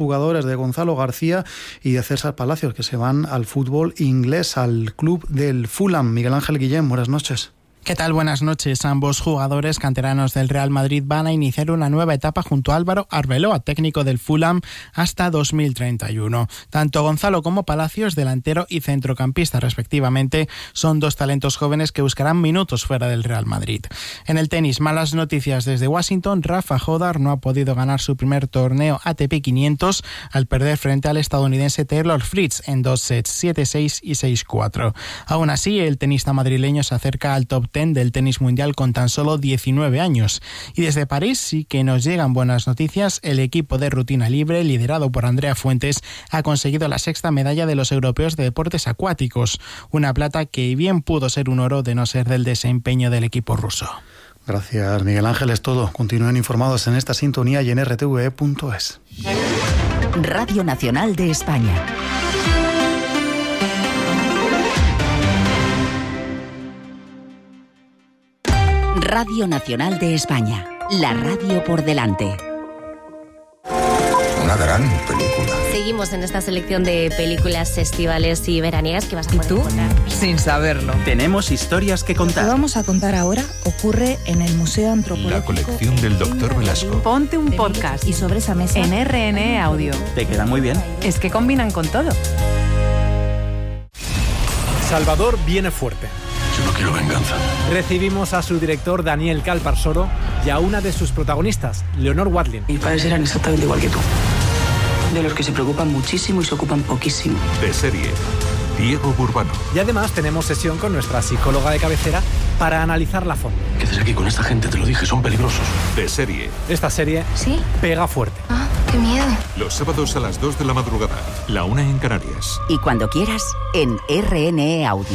jugadores de Gonzalo García y de César Palacios, que se van al fútbol inglés, al club del Fulham. Miguel Ángel Guillén, buenas noches. ¿Qué tal? Buenas noches. Ambos jugadores canteranos del Real Madrid van a iniciar una nueva etapa junto a Álvaro Arbeloa, técnico del Fulham, hasta 2031. Tanto Gonzalo como Palacios, delantero y centrocampista respectivamente, son dos talentos jóvenes que buscarán minutos fuera del Real Madrid. En el tenis, malas noticias desde Washington. Rafa Jodar no ha podido ganar su primer torneo ATP 500 al perder frente al estadounidense Taylor Fritz en 2 sets, 7-6 y 6-4. Aún así, el tenista madrileño se acerca al top 10 del tenis mundial con tan solo 19 años. Y desde París sí que nos llegan buenas noticias. El equipo de rutina libre, liderado por Andrea Fuentes, ha conseguido la 6ª medalla de los europeos de deportes acuáticos. Una plata que bien pudo ser un oro de no ser del desempeño del equipo ruso. Gracias, Miguel Ángel. Es todo. Continúen informados en esta sintonía y en rtve.es. Radio Nacional de España. Radio Nacional de España, la radio por delante. Una gran película. Seguimos en esta selección de películas estivales y veraniegas que vas a poder encontrar. Sin saberlo. Tenemos historias que contar. Lo que vamos a contar ahora ocurre en el Museo Antropológico. La colección del Dr. Velasco. Ponte un podcast. Y sobre esa mesa en RNE Audio. Te queda muy bien. Es que combinan con todo. Salvador viene fuerte. Yo no quiero venganza. Recibimos a su director Daniel Calparsoro y a una de sus protagonistas, Leonor Watling. Mis padres eran exactamente igual que tú. De los que se preocupan muchísimo y se ocupan poquísimo. De serie, Diego Burbano. Y además tenemos sesión con nuestra psicóloga de cabecera para analizarla a fondo. ¿Qué haces aquí con esta gente? Te lo dije, son peligrosos. De serie. Esta serie ¿Sí? pega fuerte. Ah, qué miedo. Los sábados a las 2 de la madrugada, la 1 en Canarias. Y cuando quieras, en RNE Audio.